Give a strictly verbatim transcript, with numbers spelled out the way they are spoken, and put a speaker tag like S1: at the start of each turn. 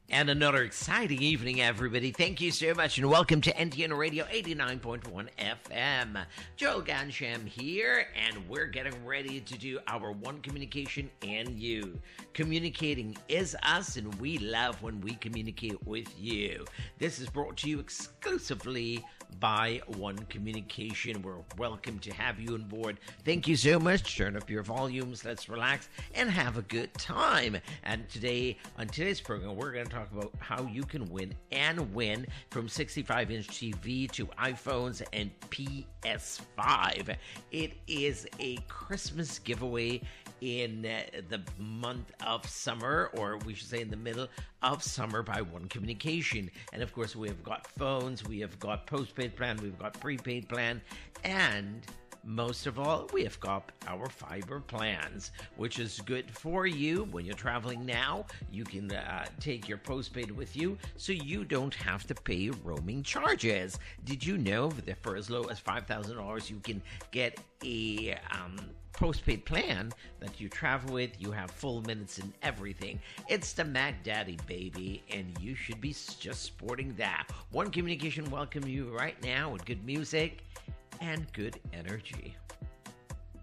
S1: And another exciting evening, everybody. Thank you so much, and welcome to N T N Radio eighty-nine point one F M. Joel Gansham here, and we're getting ready to do our One Communication and You. Communicating is us, and we love when we communicate with you. This is brought to you exclusively by One Communication. We're welcome to have you on board. Thank you so much. Turn up your volumes, let's relax, and have a good time. And today, on today's program, we're going to talk about how you can win and win from sixty-five inch T V to iPhones and P S five. It is a Christmas giveaway in uh, the month of summer, or we should say in the middle of summer, by One Communication. And of course, we have got phones, we have got postpaid plan, we've got prepaid plan, and most of all, we have got our fiber plans, which is good for you when you're traveling now. You can uh, take your postpaid with you, so you don't have to pay roaming charges. Did you know that for as low as five thousand dollars, you can get a um, postpaid plan that you travel with? You have full minutes and everything. It's the Mac Daddy, baby, and you should be just sporting that. One Communication welcome you right now with good music and good energy.